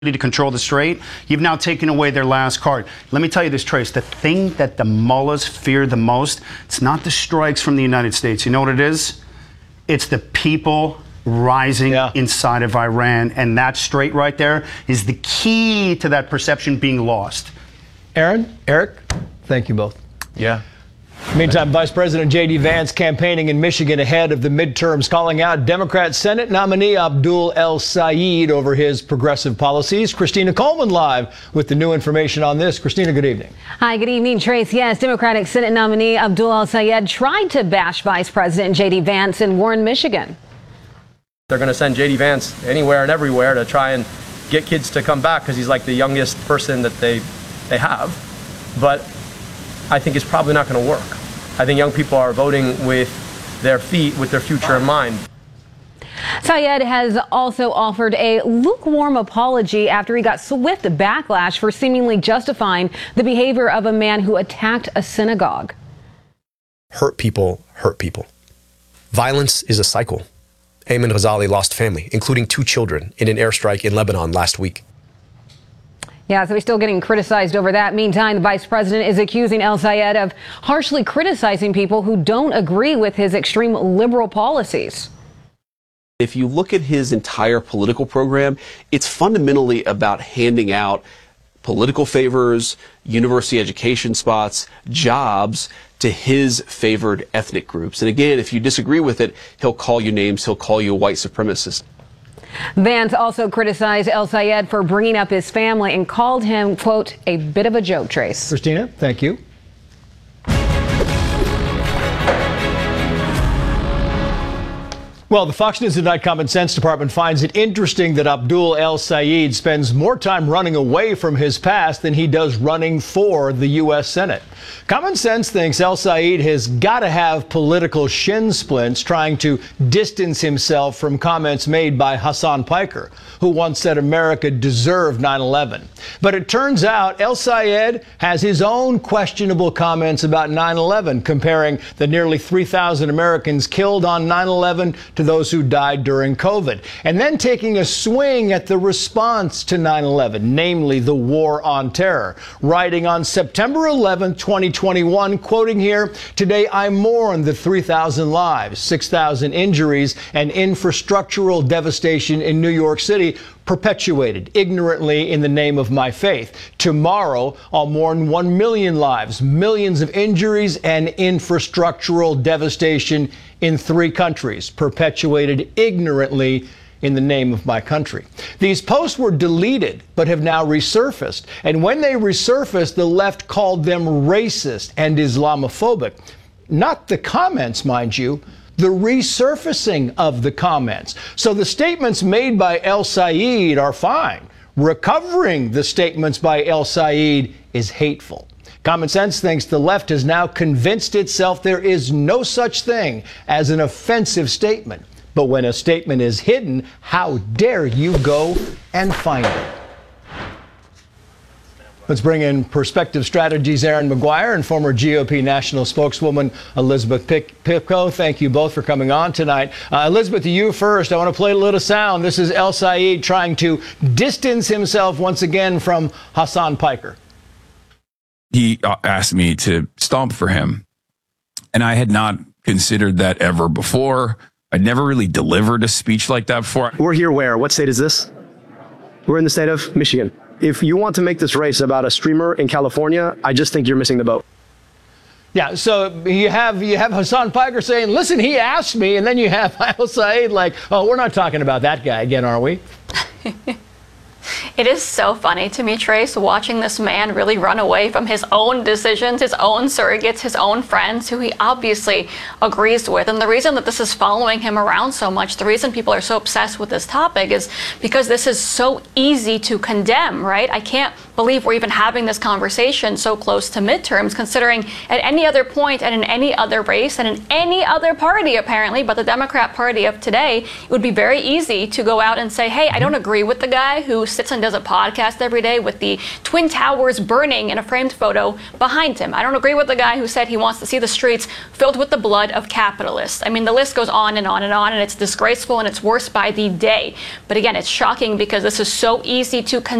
to control the strait, you've now taken away their last card. Let me tell you this, Trace, the thing that the mullahs fear the most, it's not the strikes from the United States. You know what it is? It's the people rising inside of Iran, and that strait right there is the key to that perception being lost. Aaron, Eric, thank you both. Yeah. Meantime, Vice President J.D. Vance campaigning in Michigan ahead of the midterms, calling out Democrat Senate nominee Abdul El-Sayed over his progressive policies. Christina Coleman live with the new information on this. Christina, good evening. Hi, good evening, Trace. Yes, Democratic Senate nominee Abdul El-Sayed tried to bash Vice President J.D. Vance in Warren, Michigan. They're going to send J.D. Vance anywhere and everywhere to try and get kids to come back because he's like the youngest person that they have. But I think it's probably not going to work. I think young people are voting with their feet, with their future in mind. Sayed has also offered a lukewarm apology after he got swift backlash for seemingly justifying the behavior of a man who attacked a synagogue. Hurt people hurt people. Violence is a cycle. Ayman Ghazali lost family, including 2 children, in an airstrike in Lebanon last week. Yeah, so he's still getting criticized over that. Meantime, the vice president is accusing El-Sayed of harshly criticizing people who don't agree with his extreme liberal policies. If you look at his entire political program, it's fundamentally about handing out political favors, university education spots, jobs to his favored ethnic groups. And again, if you disagree with it, he'll call you names, he'll call you a white supremacist. Vance also criticized El-Sayed for bringing up his family and called him, quote, a bit of a joke, Trace. Christina, thank you. Well, the Fox News Tonight Common Sense Department finds it interesting that Abdul El-Sayed spends more time running away from his past than he does running for the U.S. Senate. Common Sense thinks El-Sayed has got to have political shin splints trying to distance himself from comments made by Hassan Piker, who once said America deserved 9/11. But it turns out El-Sayed has his own questionable comments about 9/11, comparing the nearly 3,000 Americans killed on 9/11 to those who died during COVID, and then taking a swing at the response to 9/11, namely the war on terror, writing on September 11, 2021, quoting here, "Today I mourn the 3,000 lives, 6,000 injuries, and infrastructural devastation in New York City perpetuated ignorantly in the name of my faith. Tomorrow, I'll mourn 1 million lives, millions of injuries, and infrastructural devastation in 3 countries, perpetuated ignorantly in the name of my country." These posts were deleted, but have now resurfaced. And when they resurfaced, the left called them racist and Islamophobic. Not the comments, mind you, the resurfacing of the comments. So the statements made by El-Sayed are fine. Recovering the statements by El-Sayed is hateful. Common Sense thinks the left has now convinced itself there is no such thing as an offensive statement. But when a statement is hidden, how dare you go and find it? Let's bring in Perspective Strategies' Aaron McGuire and former GOP national spokeswoman Elizabeth Pipko. Thank you both for coming on tonight. Elizabeth, to you first. I want to play a little sound. This is El-Sayed trying to distance himself once again from Hassan Piker. He asked me to stomp for him, and I had not considered that ever before. I'd never really delivered a speech like that before. We're here where? What state is this? We're in the state of Michigan. If you want to make this race about a streamer in California, I just think you're missing the boat. Yeah, so you have Hassan Piker saying, listen, he asked me, and then you have El-Sayed like, oh, we're not talking about that guy again, are we? It is so funny to me, Trace, watching this man really run away from his own decisions, his own surrogates, his own friends, who he obviously agrees with. And the reason that this is following him around so much, the reason people are so obsessed with this topic is because this is so easy to condemn, right? I can't believe we're even having this conversation so close to midterms, considering at any other point and in any other race and in any other party, apparently, but the Democrat Party of today, it would be very easy to go out and say, hey, I don't agree with the guy who sits and does does a podcast every day with the Twin Towers burning in a framed photo behind him. I don't agree with the guy who said he wants to see the streets filled with the blood of capitalists. I mean, the list goes on and on and on, and it's disgraceful and it's worse by the day. But again, it's shocking because this is so easy to